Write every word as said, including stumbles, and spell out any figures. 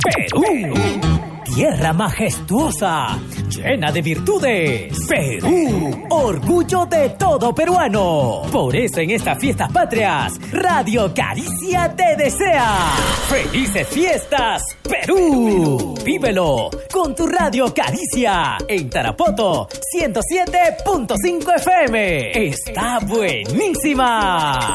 Perú, tierra majestuosa, llena de virtudes. Perú, orgullo de todo peruano. Por eso en estas fiestas patrias, Radio Caricia te desea ¡felices fiestas, Perú! Vívelo con tu Radio Caricia en Tarapoto ciento siete punto cinco F M. ¡Está buenísima!